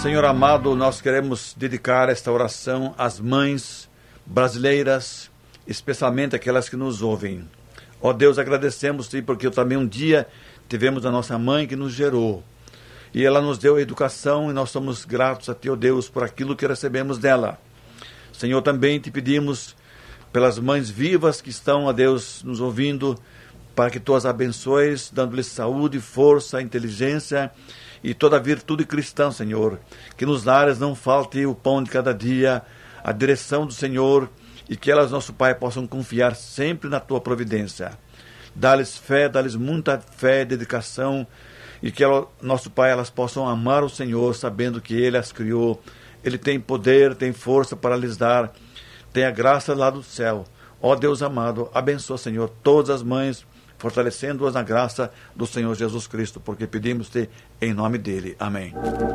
Senhor amado, nós queremos dedicar esta oração às mães brasileiras, especialmente aquelas que nos ouvem. Ó Deus, agradecemos-te porque também um dia tivemos a nossa mãe que nos gerou. E ela nos deu a educação e nós somos gratos a ti, ó Deus, por aquilo que recebemos dela. Senhor, também te pedimos pelas mães vivas que estão, ó Deus, nos ouvindo, para que tu as abençoes, dando-lhes saúde, força, inteligência e toda a virtude cristã, Senhor. Que nos lares não falte o pão de cada dia, a direção do Senhor, e que elas, nosso Pai, possam confiar sempre na tua providência. Dá-lhes fé, dá-lhes muita fé e dedicação, e que, nosso Pai, elas possam amar o Senhor, sabendo que Ele as criou. Ele tem poder, tem força para lhes dar, tem a graça lá do céu. Ó Deus amado, abençoa, Senhor, todas as mães, fortalecendo-as na graça do Senhor Jesus Cristo, porque pedimos-te em nome dele. Amém.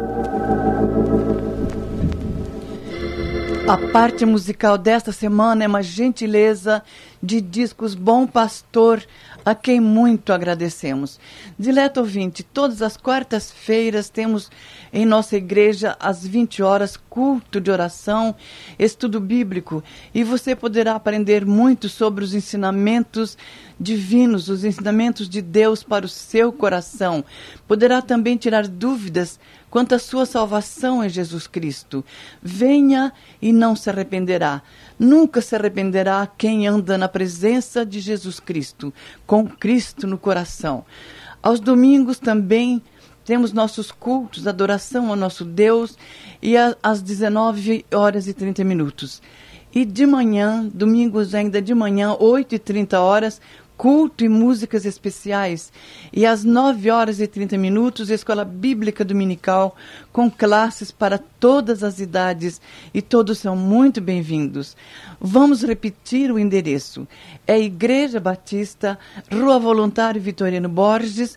A parte musical desta semana é uma gentileza de Discos Bom Pastor, a quem muito agradecemos. Dileto ouvinte, todas as quartas-feiras temos em nossa igreja, às 20 horas, culto de oração, estudo bíblico, e você poderá aprender muito sobre os ensinamentos divinos, os ensinamentos de Deus para o seu coração. Poderá também tirar dúvidas quanto à sua salvação em Jesus Cristo. Venha e não se arrependerá. Nunca se arrependerá quem anda na presença de Jesus Cristo, com Cristo no coração. Aos domingos também temos nossos cultos, adoração ao nosso Deus, e às 19 horas e 30 minutos. E de manhã, domingos ainda de manhã, 8h30, culto e músicas especiais. E às 9 horas e 30 minutos, Escola Bíblica Dominical, com classes para todas as idades, e todos são muito bem-vindos. Vamos repetir o endereço. É Igreja Batista, Rua Voluntário Vitorino Borges,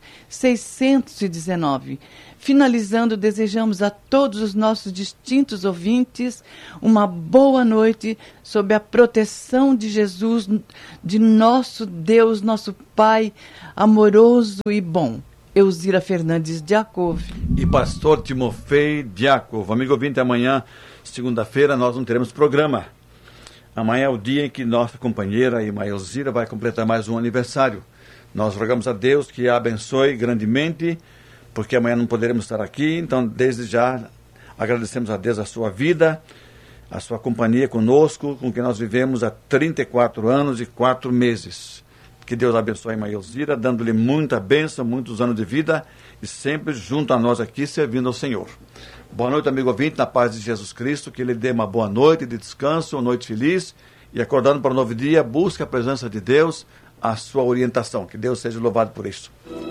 619. Finalizando, desejamos a todos os nossos distintos ouvintes uma boa noite sob a proteção de Jesus, de nosso Deus, nosso Pai amoroso e bom. Elzira Fernandes Diakov. E pastor Timofei Diakov. Amigo ouvinte, amanhã, segunda-feira, nós não teremos programa. Amanhã é o dia em que nossa companheira, a irmã Elzira, vai completar mais um aniversário. Nós rogamos a Deus que a abençoe grandemente, porque amanhã não poderemos estar aqui, então desde já agradecemos a Deus a sua vida, a sua companhia conosco, com quem nós vivemos há 34 anos e 4 meses. Que Deus abençoe a irmã Elzira, dando-lhe muita bênção, muitos anos de vida, e sempre junto a nós aqui, servindo ao Senhor. Boa noite, amigo ouvinte, na paz de Jesus Cristo, que Ele dê uma boa noite de descanso, uma noite feliz, e acordando para um novo dia, busque a presença de Deus, a sua orientação. Que Deus seja louvado por isso.